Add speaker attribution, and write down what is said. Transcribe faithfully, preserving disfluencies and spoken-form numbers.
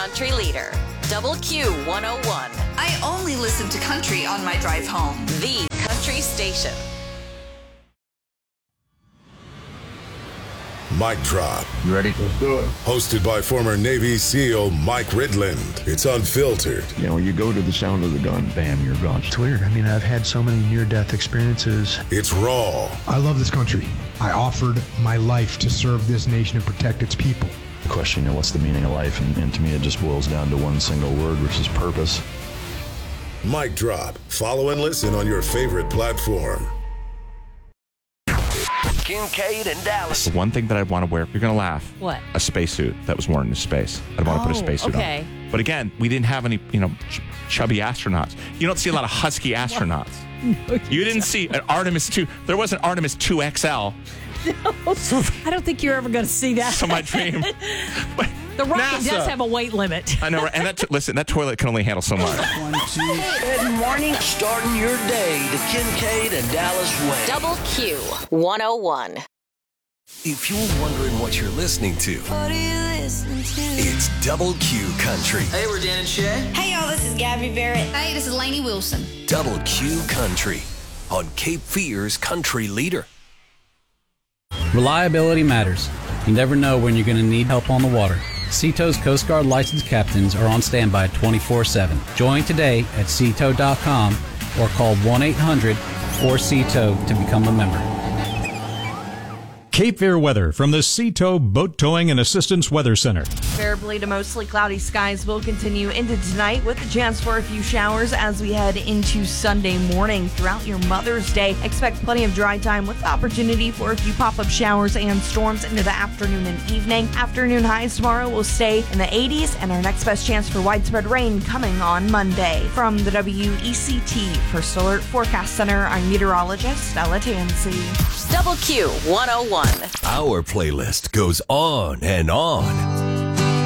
Speaker 1: country leader, Double Q one oh one.
Speaker 2: I only listen to country on my drive home.
Speaker 1: The country station.
Speaker 3: Mic Drop.
Speaker 4: You ready?
Speaker 5: Let's do it.
Speaker 3: Hosted by former Navy SEAL Mike Ridland. It's unfiltered.
Speaker 4: You know, you go to the sound of the gun, bam, you're gone.
Speaker 6: It's weird. I mean, I've had so many near-death experiences.
Speaker 3: It's raw.
Speaker 7: I love this country. I offered my life to serve this nation and protect its people.
Speaker 4: The question, you know, what's the meaning of life? And, and to me, it just boils down to one single word, which is purpose.
Speaker 3: Mic Drop. Follow and listen on your favorite platform.
Speaker 8: Kincaid and Dallas.
Speaker 9: The one thing that I want to wear, you're going to laugh.
Speaker 1: What?
Speaker 9: A spacesuit that was worn in space. I want
Speaker 1: oh,
Speaker 9: to put a spacesuit
Speaker 1: okay.
Speaker 9: on. But again, we didn't have any, you know, ch- chubby astronauts. You don't see a lot of husky astronauts.
Speaker 10: No, you,
Speaker 9: you didn't see an Artemis two. There was an Artemis two X L.
Speaker 10: No, I don't think you're ever going to see that.
Speaker 9: So my dream.
Speaker 10: The rocket
Speaker 9: NASA.
Speaker 10: does have a weight limit.
Speaker 9: I know, right? And that, t- listen, that toilet can only handle so much.
Speaker 8: One, two. Good morning. Starting your day, the Kincaid and Dallas way.
Speaker 1: Double Q one oh one.
Speaker 8: If you're wondering what you're listening to,
Speaker 11: what are you listening to?
Speaker 8: It's Double Q Country.
Speaker 12: Hey, we're Dan and Shay.
Speaker 13: Hey, y'all, this is Gabby Barrett.
Speaker 11: Hey, this is Lainey Wilson.
Speaker 8: Double Q Country on Cape Fear's Country Leader.
Speaker 14: Reliability matters. You never know when you're going to need help on the water. Seato's Coast Guard licensed captains are on standby twenty-four seven. Join today at seato dot com or call one eight hundred four C T O to become a member.
Speaker 15: Cape Fear weather from the Seato Boat Towing and Assistance Weather Center.
Speaker 16: Fairly to mostly cloudy skies will continue into tonight with a chance for a few showers as we head into Sunday morning. Throughout your Mother's Day, expect plenty of dry time with the opportunity for a few pop-up showers and storms into the afternoon and evening. Afternoon highs tomorrow will stay in the eighties, and our next best chance for widespread rain coming on Monday. From the W E C T First Alert Forecast Center, I'm meteorologist Stella Tansey.
Speaker 1: Double Q one oh one.
Speaker 8: Our playlist goes on and on.